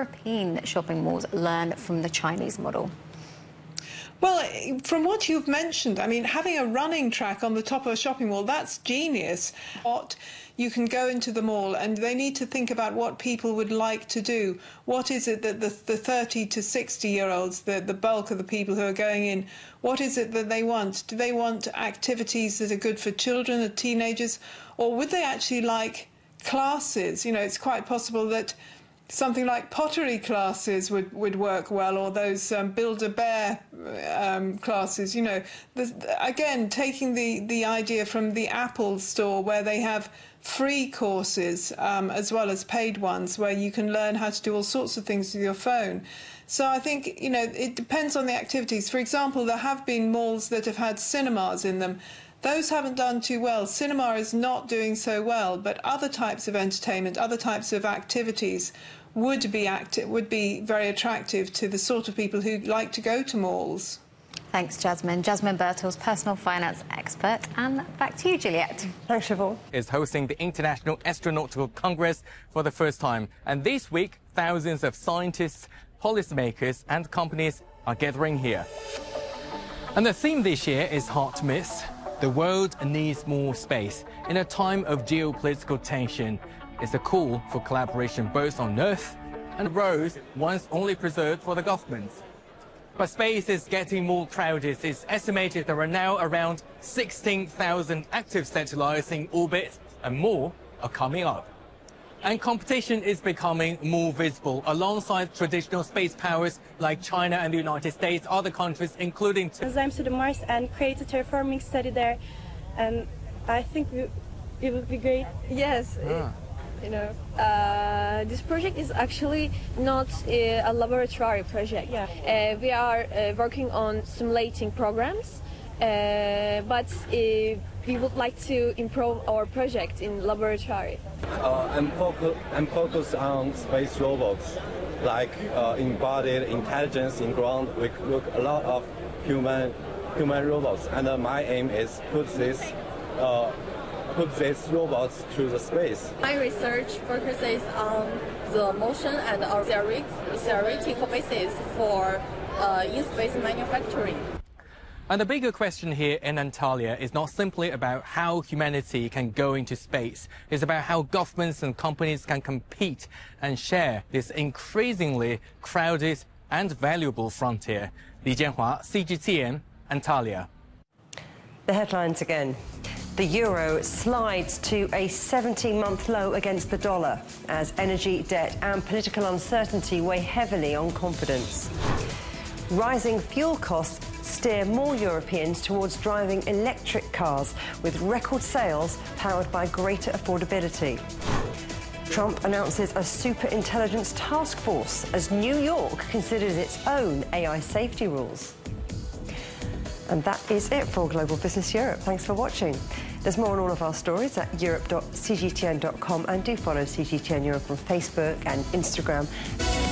European shopping malls learn from the Chinese model? Well, from what you've mentioned, I mean, having a running track on the top of a shopping mall, that's genius. You can go into the mall and they need to think about what people would like to do. What is it that the 30 to 60-year-olds, the bulk of the people who are going in, what is it that they want? Do they want activities that are good for children or teenagers? Or would they actually like classes? You know, it's quite possible that something like pottery classes would work well, or those Build-A-Bear classes. You know, again, taking the idea from the Apple store where they have free courses as well as paid ones where you can learn how to do all sorts of things with your phone. So I think, you know, it depends on the activities. For example, there have been malls that have had cinemas in them. Those haven't done too well. Cinema is not doing so well, but other types of entertainment, other types of activities would be very attractive to the sort of people who like to go to malls. Thanks, Jasmine. Jasmine Birtles, personal finance expert. And back to you, Juliet. Thanks, Siobhan. Is hosting the International Astronautical Congress for the first time. And this week, thousands of scientists, policymakers and companies are gathering here. And the theme this year is hard to miss. The world needs more space. In a time of geopolitical tension, it's a call for collaboration both on Earth and roads once only preserved for the governments. But space is getting more crowded. It's estimated there are now around 16,000 active satellites in orbit, and more are coming up. And competition is becoming more visible. Alongside traditional space powers like China and the United States, other countries, including I'm to the Mars and create a terraforming study there, and I think it would be great. Yes. You know, this project is actually not a laboratory project. Yeah. We are working on simulating programs, but we would like to improve our project in laboratory. I'm focused on space robots, like embodied intelligence in ground. We look a lot of human robots, and my aim is put these robots to the space. My research focuses on the motion and theoretical basis for in-space manufacturing. And the bigger question here in Antalya is not simply about how humanity can go into space. It's about how governments and companies can compete and share this increasingly crowded and valuable frontier. Li Jianhua, CGTN, Antalya. The headlines again. The euro slides to a 70-month low against the dollar as energy, debt and political uncertainty weigh heavily on confidence. Rising fuel costs steer more Europeans towards driving electric cars, with record sales powered by greater affordability. Trump announces a superintelligence task force as New York considers its own AI safety rules. And that is it for Global Business Europe. Thanks for watching. There's more on all of our stories at europe.cgtn.com, and do follow CGTN Europe on Facebook and Instagram.